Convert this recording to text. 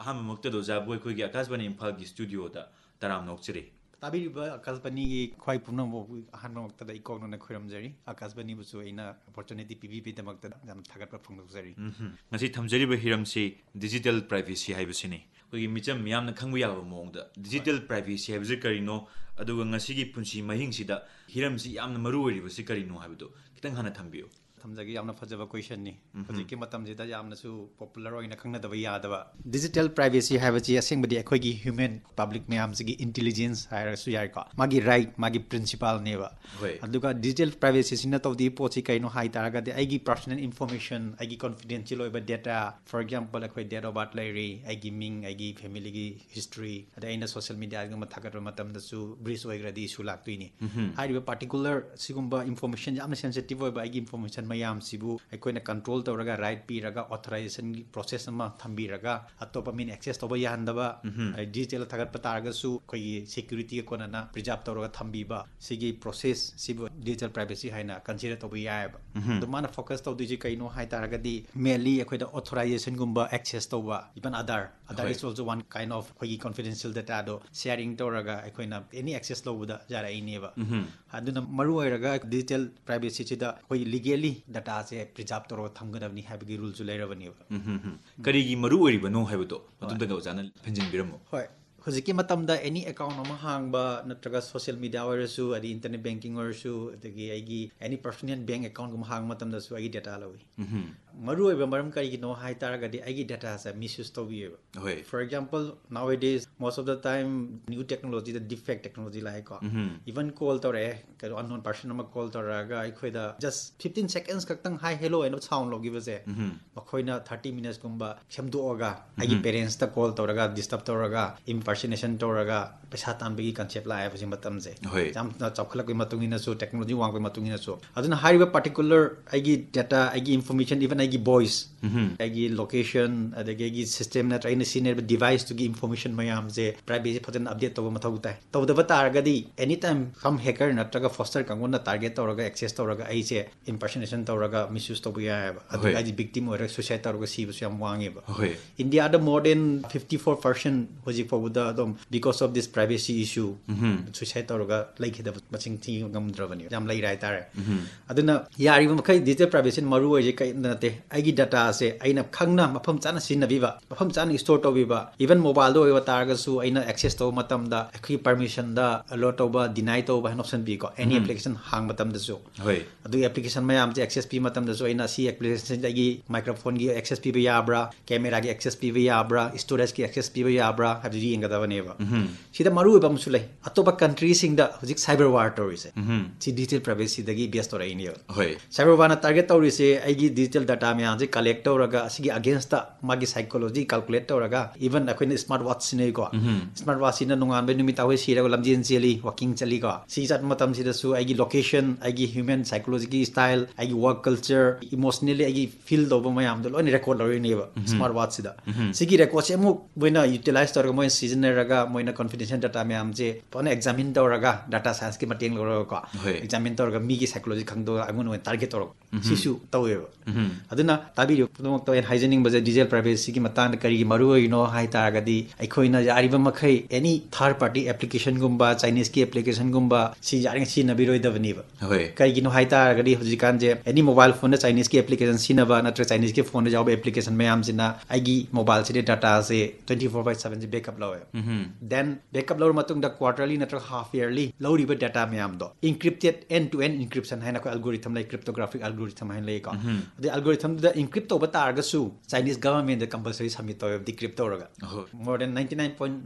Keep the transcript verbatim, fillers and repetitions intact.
ꯑꯍꯥꯟꯕꯃꯛꯇꯗꯣ ꯖꯥꯕꯨ ꯑꯩꯈꯣꯏꯒꯤ ꯑꯀꯥꯁꯕꯥꯅꯤ ꯏꯝꯐꯥꯜꯒꯤ ꯁ꯭ꯇꯨꯗꯤꯑꯣꯗ ꯇꯔꯥꯝꯅ ꯑꯣꯛꯆꯔꯤ ꯇꯥꯕꯤꯔꯤꯕ ꯑꯀꯥꯁꯕꯥꯅꯤꯒꯤ ꯈ꯭ꯋꯥꯏ ꯄꯨꯝꯅꯃꯛ ꯑꯍꯥꯟꯕꯃꯛꯇꯗ ꯏꯀꯣꯛꯅꯅ ꯈꯣꯏꯔꯝꯖꯔꯤ ꯑꯀꯥꯁꯕꯥꯅꯤꯕꯨꯁꯨ ꯑꯩꯅ ꯑꯣꯄꯣꯔꯆꯨꯅꯤꯇꯤ ꯄꯤꯕꯤꯕꯒꯤꯗꯃꯛꯇ ꯌꯥꯝꯅ ꯊꯥꯒꯠꯄ ꯐꯣꯡꯗꯣꯛꯆꯔꯤ ꯉꯁꯤ ꯊꯝꯖꯔꯤꯕ ꯍꯤꯔꯝꯁꯤ ꯗꯤꯖꯤꯇꯦꯜ ꯄ꯭ꯔꯥꯏꯚꯦꯁꯤ ꯍꯥꯏꯕꯁꯤꯅꯤ ꯑꯩꯈꯣꯏꯒꯤ ꯃꯤꯆꯝ ꯃꯤꯌꯥꯝꯅ ꯈꯪꯕ ꯌꯥꯕ ꯃꯑꯣꯡꯗ ꯗꯤꯖꯤꯇꯦꯜ ꯄ꯭ꯔꯥꯏꯚꯦꯁꯤ ꯍꯥꯏꯕꯁꯤ ꯀꯔꯤꯅꯣ ꯑꯗꯨꯒ ꯉꯁꯤꯒꯤ ꯄꯨꯟꯁꯤ ꯃꯍꯤꯡꯁꯤꯗ ꯍꯤꯔꯝꯁꯤ ꯌꯥꯝꯅ ꯃꯔꯨ ꯑꯣꯏꯔꯤꯕꯁꯤ ꯀꯔꯤꯅꯣ ꯍꯥꯏꯕꯗꯣ ꯈꯤꯇꯪ ꯍꯥꯟꯅ ꯊꯝꯕꯤꯌꯨ ꯊꯝꯖꯒꯦ ꯌꯥꯝꯅ ꯐꯖꯕ ꯀ꯭ꯋꯦꯁꯟꯅꯤ ꯍꯧꯖꯤꯛꯀꯤ ꯃꯇꯝꯁꯤꯗ ꯌꯥꯝꯅꯁꯨ ꯄꯣꯄꯨꯂꯔ ꯑꯣꯏꯅ ꯈꯪꯅꯗꯕ ꯌꯥꯗꯕ ꯗꯤꯖꯤꯇꯦꯜ ꯄ꯭ꯔꯥꯏꯚꯦꯁꯤ ꯍꯥꯏꯕꯁꯤ ꯑꯁꯦꯡꯕꯗꯤ ꯑꯩꯈꯣꯏꯒꯤ ꯍ꯭ꯌꯨꯃꯦꯟ ꯄꯕ꯭ꯂꯤꯛ ꯃꯌꯥꯝꯁꯤꯒꯤ ꯏꯟꯇꯦꯂꯤꯖꯦꯟꯁ ꯍꯥꯏꯔꯁꯨ ꯌꯥꯏꯀꯣ ꯃꯥꯒꯤ ꯔꯥꯏꯠ ꯃꯥꯒꯤ ꯄ꯭ꯔꯤꯟꯁꯤꯄꯥꯜꯅꯦꯕ ꯑꯗꯨꯒ ꯗꯤꯖꯤꯇꯦꯜ ꯄ꯭ꯔꯥꯏꯚꯦꯁꯤꯁꯤꯅ ꯇꯧꯗꯤ ꯄꯣꯠꯁꯤ ꯀꯩꯅꯣ ꯍꯥꯏ ꯇꯥꯔꯒꯗꯤ ꯑꯩꯒꯤ ꯄꯔꯁꯣꯅꯦꯜ ꯏꯟꯐꯣꯔꯃꯦꯁꯟ ꯑꯩꯒꯤ ꯀꯣꯟꯐꯤꯗꯦꯟꯁꯤꯌꯦꯜ ꯑꯣꯏꯕ ꯗꯦꯇꯥ ꯐꯣꯔ ꯑꯦꯛꯖꯥꯝꯄꯜ ꯑꯩꯈꯣꯏ ꯗꯦꯠ ꯑꯣꯐ ꯕꯥꯔꯊ ꯂꯩꯔꯤ ꯑꯩꯒꯤ ꯃꯤꯡ ꯑꯩꯒꯤ ꯐꯦꯃꯤꯂꯤꯒꯤ ꯍꯤꯁꯇ꯭ꯔꯤ ꯑꯗꯩ ꯑꯩꯅ ꯁꯣꯁꯤꯌꯦꯜ ꯃꯤꯗꯤꯌꯥꯒꯨꯝꯕ ꯊꯥꯒꯠꯄ ꯃꯇꯝꯗꯁꯨ ꯕ꯭ꯔꯤꯆ ꯑꯣꯏꯈ꯭ꯔꯗꯤ ꯏꯁꯨ ꯂꯥꯛꯇꯣꯏꯅꯤ ꯍꯥꯏꯔꯤꯕ ꯄꯥꯔꯇꯤꯀꯨꯂꯔ ꯁꯤꯒꯨꯝꯕ ꯏꯟꯐꯣꯔꯃꯦꯁꯟ ꯌꯥꯝꯅ ꯁꯦꯟꯁꯤꯇꯤቭ ꯑꯣꯏꯕ ꯑꯩꯒꯤ ꯏꯟꯐꯣꯔꯃꯦꯁꯟ ꯃꯌꯥꯝꯁꯤꯕꯨ ꯑꯩꯈꯣꯏꯅ ꯀꯟꯇ꯭ꯔꯣꯜ ꯇꯧꯔꯒ ꯔꯥꯏꯠ ꯄꯤꯔꯒ ꯑꯣꯊꯣꯔꯥꯏꯖꯦꯁꯟꯒꯤ ꯄ꯭ꯔꯣꯁꯦꯁ ꯑꯃ ꯊꯝꯕꯤꯔꯒ ꯑꯇꯣꯞꯄ ꯃꯤꯅ ꯑꯦꯛꯁꯦꯁ ꯇꯧꯕ ꯌꯥꯍꯟꯗꯕ ꯗꯤꯖꯤꯇꯦꯜ ꯊꯥꯒꯠꯄ ꯇꯥꯔꯒꯁꯨ ꯑꯩꯈꯣꯏꯒꯤ ꯁꯦꯀ꯭ꯌꯨꯔꯤꯇꯤꯒ ꯀꯣꯟꯅꯅ ꯄ꯭ꯔꯤꯖꯥꯔꯕ ꯇꯧꯔꯒ ꯊꯝꯕꯤꯕ ꯁꯤꯒꯤ ꯄ꯭ꯔꯣꯁꯦꯁ ꯁꯤꯕꯨ ꯗꯤꯖꯤꯇꯦꯜ ꯄ꯭ꯔꯥꯏꯚꯦꯁꯤ ꯍꯥꯏꯅ ꯀꯟꯁꯤꯗꯔ ꯇꯧꯕ ꯌꯥꯏꯑꯕ ꯑꯗꯣ ꯃꯥꯅ ꯐꯣꯀꯁ ꯇꯧꯗꯣꯏꯁꯤ ꯀꯩꯅꯣ ꯍꯥꯏ ꯇꯥꯔꯒꯗꯤ ꯃꯦꯟꯂꯤ ꯑꯩꯈꯣꯏꯗ ꯑꯣꯊꯣꯔꯥꯏꯖꯦꯁꯟꯒꯨꯝꯕ ꯑꯦꯛꯁꯦꯁ ꯇꯧꯕ even Aadhaar Aadhaar is also one kind of ꯑꯩꯈꯣꯏꯒꯤ ꯀꯣꯟꯐꯤꯗꯦꯟꯁꯤꯌꯦꯜ ꯗꯦꯇꯥꯗꯣ ꯁꯦꯌꯥꯔꯤꯡ ꯇꯧꯔꯒ ꯑꯩꯈꯣꯏꯅ ꯑꯦꯅꯤ ꯑꯦꯛꯁꯦꯁ ꯂꯧꯕꯗ ꯌꯥꯔꯛꯏꯅꯦꯕ ꯑꯗꯨꯅ ꯃꯔꯨ ꯑꯣꯏꯔꯒ ꯗꯤꯖꯤꯇꯦꯜ ꯄ꯭ꯔꯥꯏꯚꯦꯁꯤꯁꯤꯗ ꯑꯩꯈꯣꯏ ꯂꯤꯒꯦꯜꯂꯤ ꯗꯇꯥꯁꯦ ꯄ꯭ꯔꯤꯖꯥꯔꯕ ꯇꯧꯔꯒ ꯊꯝꯒꯗꯕꯅꯤ ꯍꯥꯏꯕꯒꯤ ꯔꯨꯜꯁꯨ ꯂꯩꯔꯕꯅꯦꯕ ꯀꯔꯤꯒꯤ ꯃꯔꯨ ꯑꯣꯏꯔꯤꯕꯅꯣ ꯍꯥꯏꯕꯗꯣ ꯑꯗꯨꯝꯇꯒ ꯑꯣꯖꯥꯅ ꯐꯦꯟꯖꯤꯟꯕꯤꯔꯝꯃꯨ ꯍꯣꯏ ꯍꯧꯖꯤꯛꯀꯤ ꯃꯇꯝꯗ ꯑꯦꯅꯤ ꯑꯦꯀꯥꯎꯟ ꯑꯃ ꯍꯥꯡꯕ ꯅꯠꯇ꯭ꯔꯒ ꯁꯣꯁꯤꯌꯦꯜ ꯃꯤꯗꯤꯌꯥ ꯑꯣꯏꯔꯁꯨ ꯑꯗꯩ ꯏꯟꯇꯔꯅꯦꯠ ꯕꯦꯡꯀꯤꯡ ꯑꯣꯏꯔꯁꯨ ꯑꯗꯒꯤ ꯑꯩꯒꯤ ꯑꯦꯅꯤ ꯄꯔꯁꯣꯅꯦꯜ ꯕꯦꯡ ꯑꯦꯀꯥꯎꯟꯒꯨꯝꯕ ꯍꯥꯡꯕ ꯃꯇꯝꯗꯁꯨ ꯑꯩꯒꯤ ꯗꯦꯇꯥ ꯂꯧꯏ ꯃꯔꯨꯑꯣꯏꯕ ꯃꯔꯝ ꯀꯔꯤꯒꯤꯅꯣ ꯍꯥꯏ ꯇꯥꯔꯒꯗꯤ ꯑꯩꯒꯤ ꯗꯦꯇꯥꯁꯦ ꯃꯤꯁꯌꯨꯁ ꯇꯧꯕꯤꯌꯦꯕ for example now eh days most of the time new ꯇꯦꯛꯅꯣꯂꯣꯖꯤꯗ ꯗꯤꯐꯦꯛ ꯇꯦꯛꯅꯣꯂꯣꯖꯤ ꯂꯥꯛꯑꯦꯀꯣ ꯏꯚꯟ ꯀꯣꯜ ꯇꯧꯔꯛꯑꯦ ꯀꯩꯅꯣ ꯑꯟꯅꯣꯟ ꯄꯔꯁꯟ ꯑꯃ ꯀꯣꯜ ꯇꯧꯔꯛꯑꯒ ꯑꯩꯈꯣꯏꯗ ꯖꯁ ꯐꯤꯐꯇꯤꯟ ꯁꯦꯀꯦꯟꯁ ꯈꯛꯇꯪ ꯍꯥꯏ ꯍꯦꯂꯣ ꯍꯥꯏꯅ ꯁꯥꯎꯟ ꯂꯧꯈꯤꯕꯁꯦ ꯃꯈꯣꯏꯅ ꯊꯥꯔꯇꯤ ꯃꯤꯅꯠꯁꯀꯨꯝꯕ ꯁꯦꯝꯗꯣꯛꯑꯒ ꯑꯩꯒꯤ ꯄꯦꯔꯦꯟꯁꯇ ꯀꯣꯜ ꯇꯧꯔꯒ ꯗꯤꯁꯇꯔꯕ ꯇꯧꯔꯒ ꯏꯝꯄꯔꯁꯤꯅꯦꯁꯟ ꯇꯧꯔꯒ ꯄꯩꯁꯥ ꯇꯥꯟꯕꯒꯤ ꯀꯟꯁꯦꯞ ꯂꯥꯛꯑꯦꯕ ꯁꯤ ꯃꯇꯝꯁꯦ ꯌꯥꯝꯅ ꯆꯥꯎꯈꯠꯂꯛꯄꯒꯤ ꯃꯇꯨꯡ ꯏꯟꯅꯁꯨ ꯇꯦꯛꯅꯣꯂꯣꯖꯤ ꯋꯥꯡꯕꯒꯤ ꯃꯇꯨꯡ ꯏꯟꯅꯁꯨ ꯑꯗꯨꯅ ꯍꯥꯏꯔꯤꯕ ꯄꯥꯔꯇꯤꯀꯨꯂꯔ ꯑꯩꯒꯤ ꯗꯦꯇꯥ ꯑꯩꯒꯤ ꯏꯟꯐꯣꯔꯃꯦꯁꯟ ꯏꯚꯟ ꯑꯩꯒꯤ ꯚꯣꯏꯁ ꯑꯩꯒꯤ ꯂꯣꯀꯦꯁꯟ ꯑꯗꯒꯤ ꯑꯩꯒꯤ ꯁꯤꯁꯇꯦꯝ ꯅꯠꯇ꯭ꯔꯒ ꯑꯩꯅ ꯁꯤꯖꯤꯟꯅꯔꯤꯕ ꯗꯤꯚꯥꯏꯁꯇꯨꯒꯤ ꯏꯟꯐꯣꯔꯃꯦꯁꯟ ꯃꯌꯥꯝꯁꯦ ꯄ꯭ꯔꯥꯏꯚꯦꯁꯤ ꯐꯖꯅ ꯑꯞꯗꯦꯠ ꯇꯧꯕ ꯃꯊꯧ ꯇꯥꯏ ꯇꯧꯗꯕ ꯇꯥꯔꯒꯗꯤ ꯑꯦꯅꯤ ꯇꯥꯏꯝ ꯁꯝ ꯍꯦꯀꯔ ꯅꯠꯇ꯭ꯔꯒ ꯐꯣꯁꯇꯔ ꯀꯥꯡꯕꯨꯅ ꯇꯥꯔꯒꯦꯠ ꯇꯧꯔꯒ ꯑꯦꯛꯁꯦꯁ ꯇꯧꯔꯒ ꯑꯩꯁꯦ ꯏꯝꯄꯔꯁꯤꯅꯦꯁꯟ ꯇꯧꯔꯒ ꯃꯤꯁꯌꯨꯁ ꯇꯧꯕ ꯌꯥꯏꯑꯕ ꯑꯗꯨꯒ ꯑꯩꯁꯦ ꯕꯤꯛꯇꯤꯝ ꯑꯣꯏꯔꯒ ꯁꯨꯏꯁꯥꯏꯠ ꯇꯧꯔꯒ ꯁꯤꯕꯁꯨ ꯌꯥꯝ ꯋꯥꯡꯉꯦꯕ ꯏꯟꯗꯤꯌꯥꯗ more than fifty four percent ꯍꯧꯖꯤꯛ ꯐꯥꯎꯕꯗ ꯑꯗꯨꯝ ꯕꯤꯀꯣꯁ ꯑꯣꯐ ꯗꯤꯁ ꯄ꯭ꯔꯥꯏꯚꯦꯁꯤ ꯏꯁꯨ ꯁꯨꯏꯁꯥꯏꯠ ꯇꯧꯔꯒ ꯂꯩꯈꯤꯗꯕ ꯃꯁꯤꯡ ꯊꯤꯕ ꯉꯝꯗ꯭ꯔꯕꯅꯤ ꯌꯥꯝ ꯂꯩꯔꯦ ꯍꯥꯏꯇꯥꯔꯦ ꯑꯗꯨꯅ ꯌꯥꯔꯤꯕ ꯃꯈꯩ ꯗꯤꯖꯤꯇꯦꯜ ꯄ꯭ꯔꯥꯏꯚꯦꯁꯤꯅ ꯃꯔꯨ ꯑꯣꯏꯔꯤꯁꯦ ꯀꯔꯤꯝꯇ ꯅꯠꯇꯦ ꯑꯩꯒꯤ ꯗꯇꯥꯁꯦ ꯑꯩꯅ ꯈꯪꯅ ꯃꯐꯝ ꯆꯥꯅ ꯁꯤꯖꯤꯟꯅꯕꯤꯕ ꯃꯐꯝ ꯆꯥꯅ ꯁ꯭ꯇꯣꯔ ꯇꯧꯕꯤꯕ ꯏꯚꯟ ꯃꯣꯕꯥꯏꯜꯗ ꯑꯣꯏꯕ ꯇꯥꯔꯒꯁꯨ ꯑꯩꯅ ꯑꯦꯛꯁꯦꯁ ꯇꯧꯕ ꯃꯇꯝꯗ ꯑꯩꯈꯣꯏꯒꯤ ꯄꯔꯃꯤꯁꯟꯗ ꯑꯂꯣꯠ ꯇꯧꯕ ꯗꯤꯅꯥꯏ ꯇꯧꯕ ꯍꯥꯏꯅ ꯑꯣꯞꯁꯟ ꯄꯤꯀꯣ ꯑꯦꯅꯤ ꯑꯦꯄ꯭ꯂꯤꯀꯦꯁꯟ ꯍꯥꯡꯕ ꯃꯇꯝꯗꯁꯨ ꯑꯗꯨꯒꯤ ꯑꯦꯄ꯭ꯂꯤꯀꯦꯁꯟ ꯃꯌꯥꯝꯁꯦ ꯑꯦꯛꯁꯦꯁ ꯄꯤꯕ ꯃꯇꯝꯗꯁꯨ ꯑꯩꯅ ꯁꯤ ꯑꯦꯄ꯭ꯂꯤꯀꯦꯁꯟꯁꯤꯗ ꯑꯩꯒꯤ ꯃꯥꯏꯀ꯭ꯔꯣꯐꯣꯟꯒꯤ ꯑꯦꯛꯁꯦꯁ ꯄꯤꯕ ꯌꯥꯕ꯭ꯔꯥ ꯀꯦꯃꯦꯔꯥꯒꯤ ꯑꯦꯛꯁꯦꯁ ꯄꯤꯕ ꯌꯥꯕ꯭ꯔꯥ ꯁ꯭ꯇꯣꯔꯦꯖꯀꯤ ꯑꯦꯛꯁꯦꯁ ꯄꯤꯕ ꯌꯥꯕ꯭ꯔꯥ ꯍꯥꯏꯕꯗꯨ ꯌꯦꯡꯒꯗꯕꯅꯦꯕ ꯁꯤꯗ ꯃꯔꯨꯑꯣꯏꯕ ꯑꯃꯁꯨ ꯂꯩ ꯑꯇꯣꯞꯄ ꯀꯟꯇ꯭ꯔꯤꯁꯤꯡꯗ ꯍꯧꯖꯤꯛ ꯁꯥꯏꯕꯔ ꯋꯥꯔ ꯇꯧꯔꯤꯁꯦ ꯁꯤ ꯗꯤꯖꯤꯇꯦꯜ ꯄ꯭ꯔꯥꯏꯚꯦꯁꯤꯗꯒꯤ ꯕꯦꯁ ꯇꯧꯔꯛꯏꯅꯦꯕ ꯁꯥꯏꯕꯔ ꯋꯥꯔꯅ ꯇꯥꯔꯒꯦꯠ ꯇꯧꯔꯤꯁꯦ ꯑꯩꯒꯤ ꯗꯤꯖꯤꯇꯦꯜ ꯗꯇꯥ ꯃꯌꯥꯝꯁꯦ ꯀꯂꯦꯛ ꯇꯧꯔꯒ ꯑꯁꯤꯒꯤ ꯑꯒꯦꯟꯁꯇ ꯃꯥꯒꯤ ꯁꯥꯏꯀꯣꯂꯣꯖꯤ ꯀꯥꯜꯀꯨꯂꯦꯠ ꯇꯧꯔꯒ ꯏꯚꯟ ꯑꯩꯈꯣꯏꯅ ꯁ꯭ꯃꯥꯔꯠ ꯋꯥꯠꯆ ꯁꯤꯖꯤꯟꯅꯩꯀꯣ ꯁ꯭ꯃꯥꯔꯠ ꯋꯥꯠꯆꯁꯤꯅ ꯅꯣꯡꯉꯥꯟꯕꯩ ꯅꯨꯃꯤꯠ ꯇꯥꯕꯩ ꯁꯤꯔꯒ ꯂꯝꯖꯦꯟ ꯆꯦꯜꯂꯤ ꯋꯥꯀꯤꯡ ꯆꯠꯂꯤꯀꯣ ꯁꯤ ꯆꯠꯄ ꯃꯇꯝꯁꯤꯗꯁꯨ ꯑꯩꯒꯤ ꯂꯣꯀꯦꯁꯟ ꯑꯩꯒꯤ ꯍ꯭ꯌꯨꯃꯦꯟ ꯁꯥꯏꯀꯣꯂꯣꯖꯤꯒꯤ ꯁ꯭ꯇꯥꯏꯜ ꯑꯩꯒꯤ ꯋꯥꯔꯛ ꯀꯜꯆꯔ ꯏꯃꯣꯁꯅꯦꯜꯂꯤ ꯑꯩꯒꯤ ꯐꯤꯜ ꯇꯧꯕ ꯃꯌꯥꯝꯗꯣ ꯂꯣꯏꯅ ꯔꯦꯀꯣꯔꯠ ꯂꯧꯔꯤꯅꯦꯕ ꯁ꯭ꯃꯥꯔꯠ ꯋꯥꯠꯆꯁꯤꯗ ꯁꯤꯒꯤ ꯔꯦꯀꯣꯔꯠꯁꯦ ꯑꯃꯨꯛ ꯃꯣꯏꯅ ꯌꯨꯇꯤꯂꯥꯏꯁ ꯇꯧꯔꯒ ꯃꯣꯏꯅ ꯁꯤꯖꯤꯟꯅꯔꯒ ꯃꯣꯏꯅ ꯀꯣꯟꯐꯤꯗꯦꯟꯁꯤꯌꯦꯜ ꯗꯇꯥ ꯃꯌꯥꯝꯁꯦ ꯐꯖꯅ ꯑꯦꯛꯖꯥꯃꯤꯟ ꯇꯧꯔꯒ ꯗꯥꯇꯥ ꯁꯥꯏꯟꯁꯀꯤ ꯃꯇꯦꯡ ꯂꯧꯔꯒꯀꯣ ꯑꯦꯛꯖꯥꯃꯤꯟ ꯇꯧꯔꯒ ꯃꯤꯒꯤ ꯁꯥꯏꯀꯣꯂꯣꯖꯤ ꯈꯪꯗꯣꯛꯑꯒ ꯑꯩꯉꯣꯟꯗ ꯑꯣꯏꯅ ꯇꯥꯔꯒꯦꯠ ꯇꯧꯔꯛꯄ ꯁꯤꯁꯨ ꯇꯧꯋꯦꯕ ꯑꯗꯨꯅ ꯇꯥꯕꯤꯔꯤꯕ ꯄꯨꯝꯅꯃꯛꯇ ꯑꯩꯅ ꯍꯥꯏꯖꯅꯤꯡꯕꯁꯦ ꯗꯤꯖꯤꯇꯦꯜ ꯄ꯭ꯔꯥꯏꯚꯦꯁꯤꯒꯤ ꯃꯇꯥꯡꯗ ꯀꯔꯤꯒꯤ ꯃꯔꯨ ꯑꯣꯏꯔꯤꯅꯣ ꯍꯥꯏ ꯇꯥꯔꯒꯗꯤ ꯑꯩꯈꯣꯏꯅ ꯌꯥꯔꯤꯕ ꯃꯈꯩ ꯑꯦꯅꯤ ꯊꯥꯔꯗ ꯄꯥꯔꯇꯤ ꯑꯦꯄ꯭ꯂꯤꯀꯦꯁꯟꯒꯨꯝꯕ ꯆꯥꯏꯅꯤꯁꯀꯤ ꯑꯦꯄ꯭ꯂꯤꯀꯦꯁꯟꯒꯨꯝꯕ ꯁꯤ ꯌꯥꯔꯤꯉꯩ ꯁꯤꯖꯤꯟꯅꯕꯤꯔꯣꯏꯗꯕꯅꯦꯕ ꯀꯩꯒꯤꯅꯣ ꯍꯥꯏ ꯇꯥꯔꯒꯗꯤ ꯍꯧꯖꯤꯛꯀꯥꯟꯁꯦ ꯑꯦꯅꯤ ꯃꯣꯕꯥꯏꯜ ꯐꯣꯟꯗ ꯆꯥꯏꯅꯤꯁꯀꯤ ꯑꯦꯄ꯭ꯂꯤꯀꯦꯁꯟ ꯁꯤꯖꯤꯟꯅꯕ ꯅꯠꯇ꯭ꯔꯒ ꯆꯥꯏꯅꯤꯁꯀꯤ ꯐꯣꯟꯗ ꯌꯥꯎꯕ ꯑꯦꯄ꯭ꯂꯤꯀꯦꯁꯟ ꯃꯌꯥꯝꯁꯤꯅ ꯑꯩꯒꯤ ꯃꯣꯕꯥꯏꯜꯁꯤꯗ ꯗꯇꯥꯁꯦ ꯇ꯭ꯋꯦꯟꯇꯤ ꯐꯣꯔ ꯕꯥꯏ ꯁꯕꯦꯟꯁꯦ ꯕꯦꯛꯑꯞ ꯂꯧꯋꯦ ꯗꯦꯟ ꯕꯦꯛꯑꯞ ꯂꯧꯔ ꯃꯇꯨꯡꯗ ꯀ꯭ꯋꯥꯔꯇꯔꯂꯤ ꯅꯠꯇ꯭ꯔꯒ ꯍꯥꯐ ꯏꯌꯔꯂꯤ ꯂꯧꯔꯤꯕ ꯗꯇꯥ ꯃꯌꯥꯝꯗꯣ ꯏꯟꯀ꯭रिꯞꯇꯦꯠ ꯑꯦꯟ ꯇꯨ ꯑꯦꯟ ꯏꯟꯀ꯭रिꯞꯁꯟ ꯍꯥꯏꯅ ꯑꯩꯈꯣꯏ ꯑꯜꯒꯣꯔꯤꯊꯝ ꯂꯩ ꯀ꯭ꯔꯤꯞꯇꯣꯒ꯭ꯔꯥꯐꯤꯛ ꯑꯜꯒꯣꯔꯤꯊꯝ ꯍꯥꯏꯅ ꯂꯩꯀꯣ ꯑꯗꯩ ꯑꯜꯒꯣꯔꯤꯊꯝꯗꯨꯗ ꯏꯟꯀ꯭रिꯞ ꯇꯧꯕ ꯇꯥꯔꯒꯁꯨ ꯆꯥꯏꯅꯤꯁ ꯒꯚꯔꯟꯃꯦꯟꯗ ꯀꯝꯄꯜꯁꯔꯤ ꯁꯕꯃꯤꯠ ꯇꯧꯋꯦꯕ ꯗꯤꯀ꯭रिꯞ ꯇꯧꯔꯒ more than ninety nine point